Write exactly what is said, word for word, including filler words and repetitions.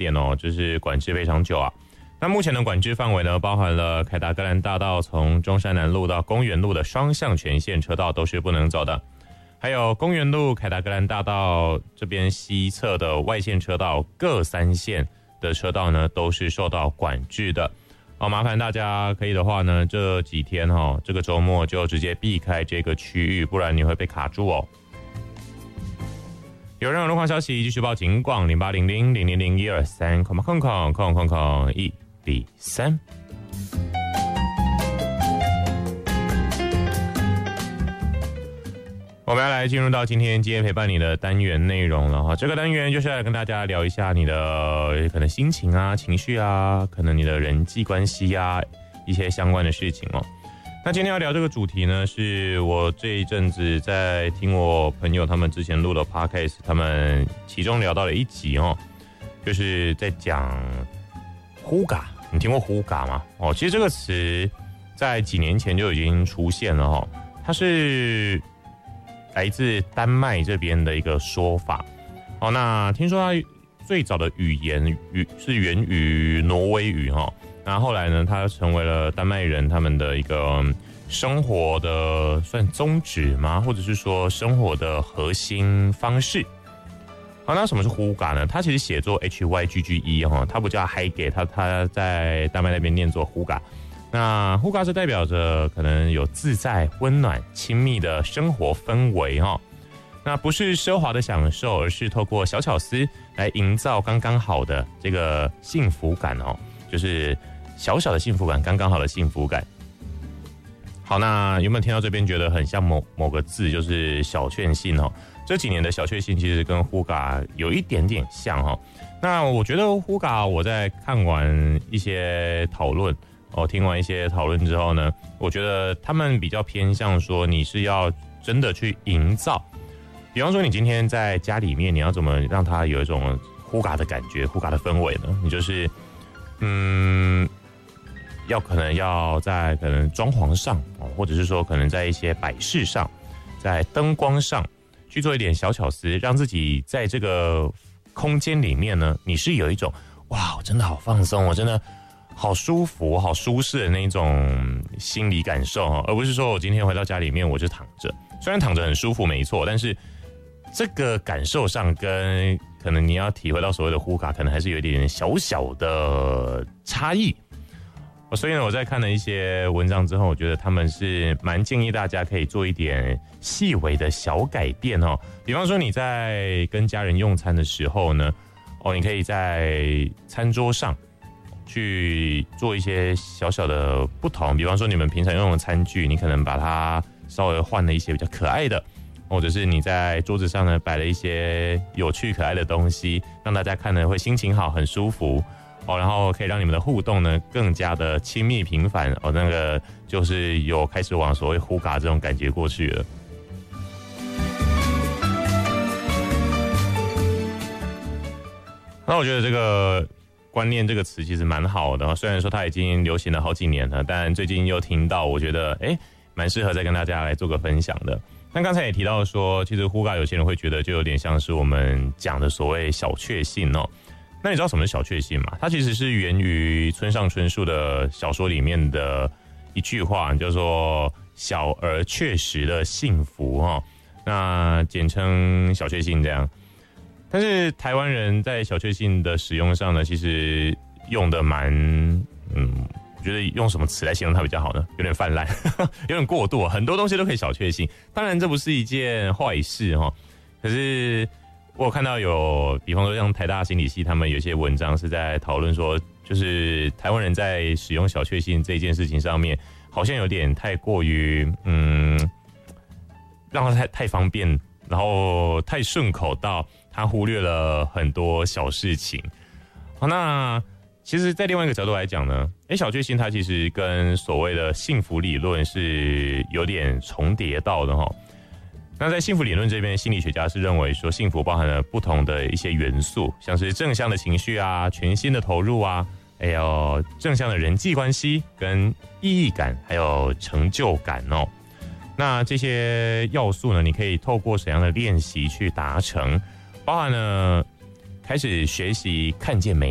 点哦，就是管制非常久啊。那目前的管制范围呢，包含了凯达格兰大道从中山南路到公园路的双向全线车道都是不能走的，还有公园路、凯达格兰大道这边西侧的外线车道各三线的车道呢都是受到管制的。好，麻烦大家可以的话呢，这几天哦，这个周末就直接避开这个区域，不然你会被卡住哦。有任何路况消息，继续报警广零八零零零零零一二三空空空空空空一比三。我们要来进入到今天今天陪伴你的单元内容了哈。这个单元就是来跟大家聊一下你的可能心情啊、情绪啊，可能你的人际关系啊，一些相关的事情哦。那今天要聊这个主题呢，是我这一阵子在听我朋友他们之前录的 podcast， 他们其中聊到了一集哦，就是在讲呼嘎。你听过呼嘎吗？哦，其实这个词在几年前就已经出现了哦，它是来自丹麦这边的一个说法。哦，那听说它最早的语言语是源于挪威语哈。那后来呢，它成为了丹麦人他们的一个生活的算宗旨吗？或者是说生活的核心方式。好，那什么是呼嘎呢？它其实写作 H Y G G E 哈，它不叫 Hygge， 它它在丹麦那边念作呼嘎。那呼嘎是代表着可能有自在、温暖、亲密的生活氛围哈。那不是奢华的享受，而是透过小巧思来营造刚刚好的这个幸福感哦，就是小小的幸福感，刚刚好的幸福感。好，那有没有听到这边觉得很像某某个字，就是小确幸哦？这几年的小确幸其实跟呼嘎有一点点像哦。那我觉得呼嘎，我在看完一些讨论哦，听完一些讨论之后呢，我觉得他们比较偏向说你是要真的去营造。比方说，你今天在家里面，你要怎么让它有一种呼嘎的感觉、呼嘎的氛围呢？你就是，嗯，要可能要在可能装潢上哦，或者是说可能在一些摆饰上，在灯光上去做一点小巧思，让自己在这个空间里面呢，你是有一种哇，我真的好放松，我真的好舒服、好舒适的那种心理感受哦，而不是说我今天回到家里面我就躺着，虽然躺着很舒服没错，但是这个感受上跟可能你要体会到所谓的呼嘎，可能还是有一点小小的差异。所以呢，我在看了一些文章之后，我觉得他们是蛮建议大家可以做一点细微的小改变哦。比方说你在跟家人用餐的时候呢，哦，你可以在餐桌上去做一些小小的不同。比方说你们平常用的餐具，你可能把它稍微换了一些比较可爱的，或者是你在桌子上呢摆了一些有趣可爱的东西，让大家看了会心情好，很舒服。哦，然后可以让你们的互动呢更加的亲密频繁哦，那个就是有开始往所谓呼嘎这种感觉过去了。那我觉得这个观念这个词其实蛮好的，虽然说它已经流行了好几年了，但最近又听到，我觉得哎，蛮适合再跟大家来做个分享的。那刚才也提到说，其实呼嘎有些人会觉得就有点像是我们讲的所谓小确幸哦。那你知道什么是小确幸吗？它其实是源于村上春树的小说里面的一句话，叫做“小而确实的幸福”哈，那简称小确幸这样。但是台湾人在小确幸的使用上呢，其实用的蛮嗯，我觉得用什么词来形容它比较好呢？有点泛滥，有点过度，很多东西都可以小确幸。当然这不是一件坏事哈，可是我有看到有，比方说像台大心理系，他们有些文章是在讨论说，就是台湾人在使用小确幸这件事情上面，好像有点太过于嗯，让它太太方便，然后太顺口到他忽略了很多小事情。好，那其实在另外一个角度来讲呢，诶，小确幸它其实跟所谓的幸福理论是有点重叠到的齁。那在幸福理论这边，心理学家是认为说，幸福包含了不同的一些元素，像是正向的情绪啊、全心的投入啊，还有正向的人际关系跟意义感，还有成就感哦。那这些要素呢，你可以透过怎样的练习去达成？包含了开始学习看见美